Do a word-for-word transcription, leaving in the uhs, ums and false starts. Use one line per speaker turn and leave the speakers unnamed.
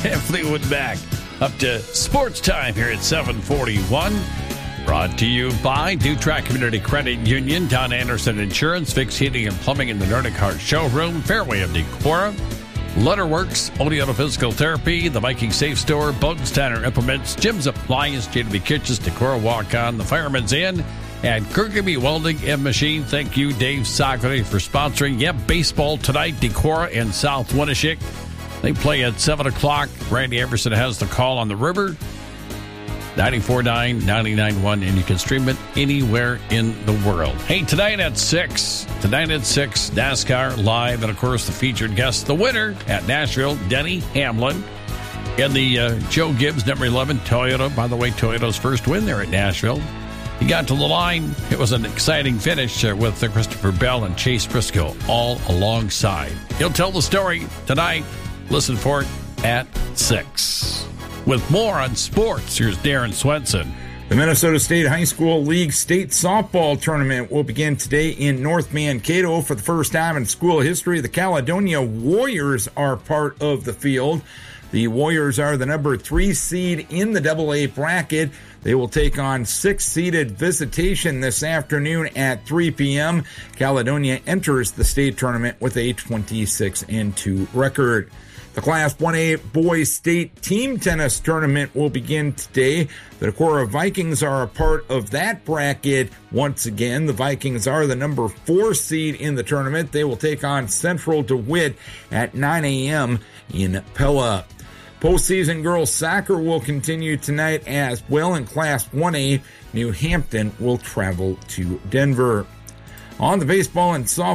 and Fleetwood Mac. Up to sports time here at seven forty-one. Brought to you by Dutrack Community Credit Union, Don Anderson Insurance, Fix Heating and Plumbing in the Nordic Heart Showroom, Fairway of Decorah, Letterworks, Oneota Physical Therapy, the Viking Safe Store, Bones Tanner Implements, Jim's Appliance, J W Kitchens, Decorah Walk-On, the Fireman's Inn, and Kirkby Welding and Machine. Thank you, Dave Sockley, for sponsoring. Yep, baseball tonight, Decorah and South Winneshiek. They play at seven o'clock. Randy Everson has the call on the river. ninety-four point nine, ninety-nine point one, and you can stream it anywhere in the world. Hey, tonight at six, tonight at six, NASCAR Live, and of course the featured guest, the winner at Nashville, Denny Hamlin, and the uh, Joe Gibbs, number eleven, Toyota. By the way, Toyota's first win there at Nashville. He got to the line. It was an exciting finish uh, with uh, Christopher Bell and Chase Briscoe all alongside. He'll tell the story tonight. Listen for it at six. With more on sports, here's Darren Swenson.
The Minnesota State High School League State Softball Tournament will begin today in North Mankato. For the first time in school history, the Caledonia Warriors are part of the field. The Warriors are the number three seed in the double A bracket. They will take on six-seeded Visitation this afternoon at three p.m. Caledonia enters the state tournament with a twenty-six and two record. The Class one A Boys State Team Tennis Tournament will begin today. The Decorah Vikings are a part of that bracket. Once again, the Vikings are the number four seed in the tournament. They will take on Central DeWitt at nine a.m. in Pella. Postseason girls soccer will continue tonight as well. In Class one A, New Hampton will travel to Denver. On the baseball and softball